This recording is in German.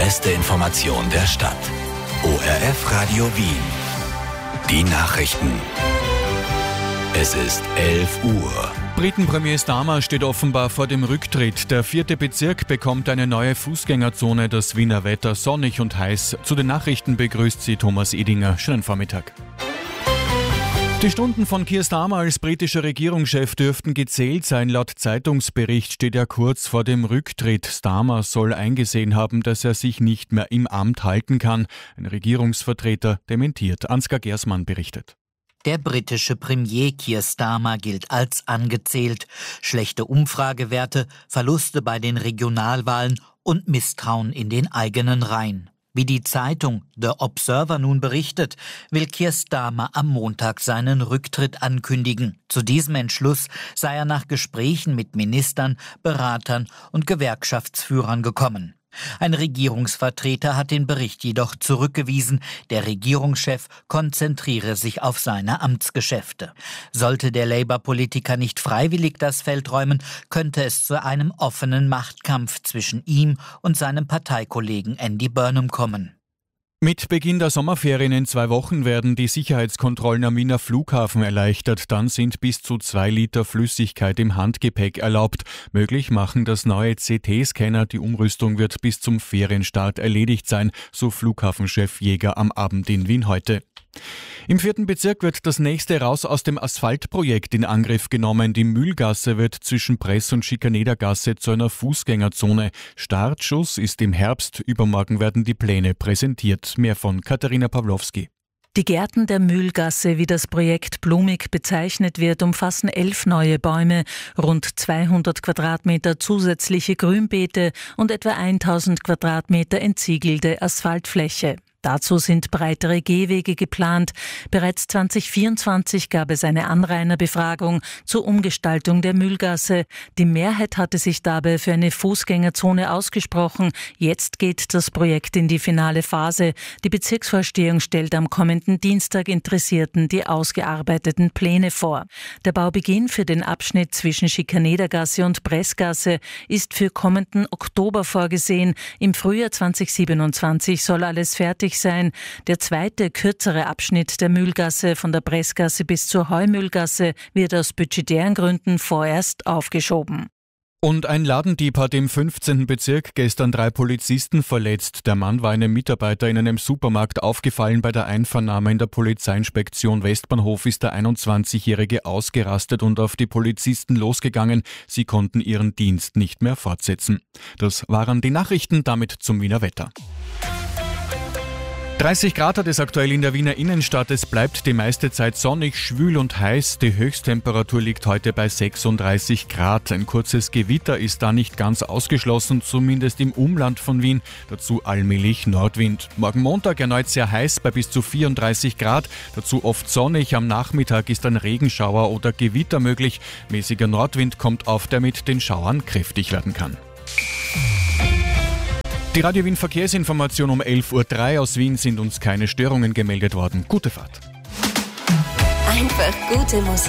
beste Information der Stadt. ORF Radio Wien. Die Nachrichten. Es ist 11 Uhr. Britenpremier Starmer steht offenbar vor dem Rücktritt. Der 4. Bezirk bekommt eine neue Fußgängerzone, das Wiener Wetter sonnig und heiß. Zu den Nachrichten begrüßt sie Thomas Edinger. Schönen Vormittag. Die Stunden von Keir Starmer als britischer Regierungschef dürften gezählt sein. Laut Zeitungsbericht steht er kurz vor dem Rücktritt. Starmer soll eingesehen haben, dass er sich nicht mehr im Amt halten kann. Ein Regierungsvertreter dementiert. Ansgar Gersmann berichtet. Der britische Premier Keir Starmer gilt als angezählt. Schlechte Umfragewerte, Verluste bei den Regionalwahlen und Misstrauen in den eigenen Reihen. Wie die Zeitung The Observer nun berichtet, will Keir Starmer am Montag seinen Rücktritt ankündigen. Zu diesem Entschluss sei er nach Gesprächen mit Ministern, Beratern und Gewerkschaftsführern gekommen. Ein Regierungsvertreter hat den Bericht jedoch zurückgewiesen. Der Regierungschef konzentriere sich auf seine Amtsgeschäfte. Sollte der Labour-Politiker nicht freiwillig das Feld räumen, könnte es zu einem offenen Machtkampf zwischen ihm und seinem Parteikollegen Andy Burnham kommen. Mit Beginn der Sommerferien in 2 Wochen werden die Sicherheitskontrollen am Wiener Flughafen erleichtert. Dann sind bis zu 2 Liter Flüssigkeit im Handgepäck erlaubt. Möglich machen das neue CT-Scanner. Die Umrüstung wird bis zum Ferienstart erledigt sein, so Flughafenchef Jäger am Abend in Wien heute. Im 4. Bezirk wird das nächste Raus aus dem Asphaltprojekt in Angriff genommen. Die Mühlgasse wird zwischen Press- und Schikanedergasse zu einer Fußgängerzone. Startschuss ist im Herbst. Übermorgen werden die Pläne präsentiert. Mehr von Katharina Pawlowski. Die Gärten der Mühlgasse, wie das Projekt blumig bezeichnet wird, umfassen 11 neue Bäume, rund 200 Quadratmeter zusätzliche Grünbeete und etwa 1000 Quadratmeter entsiegelte Asphaltfläche. Dazu sind breitere Gehwege geplant. Bereits 2024 gab es eine Anrainerbefragung zur Umgestaltung der Mühlgasse. Die Mehrheit hatte sich dabei für eine Fußgängerzone ausgesprochen. Jetzt geht das Projekt in die finale Phase. Die Bezirksvorstehung stellt am kommenden Dienstag Interessierten die ausgearbeiteten Pläne vor. Der Baubeginn für den Abschnitt zwischen Schikanedergasse und Pressgasse ist für kommenden Oktober vorgesehen. Im Frühjahr 2027 soll alles fertig sein. Der zweite, kürzere Abschnitt der Mühlgasse von der Pressgasse bis zur Heumühlgasse wird aus budgetären Gründen vorerst aufgeschoben. Und ein Ladendieb hat im 15. Bezirk gestern 3 Polizisten verletzt. Der Mann war einem Mitarbeiter in einem Supermarkt aufgefallen. Bei der Einvernahme in der Polizeiinspektion Westbahnhof ist der 21-Jährige ausgerastet und auf die Polizisten losgegangen. Sie konnten ihren Dienst nicht mehr fortsetzen. Das waren die Nachrichten, damit zum Wiener Wetter. 30 Grad hat es aktuell in der Wiener Innenstadt. Es bleibt die meiste Zeit sonnig, schwül und heiß. Die Höchsttemperatur liegt heute bei 36 Grad. Ein kurzes Gewitter ist da nicht ganz ausgeschlossen, zumindest im Umland von Wien. Dazu allmählich Nordwind. Morgen Montag erneut sehr heiß bei bis zu 34 Grad. Dazu oft sonnig. Am Nachmittag ist ein Regenschauer oder Gewitter möglich. Mäßiger Nordwind kommt auf, der mit den Schauern kräftig werden kann. Die Radio Wien Verkehrsinformation um 11.03 Uhr. Aus Wien sind uns keine Störungen gemeldet worden. Gute Fahrt. Einfach gute Musik.